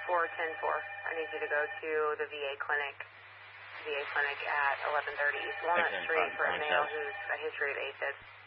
4104. I need you to go to the VA clinic at 1130 East Walnut Street for a male who's a history of AFib.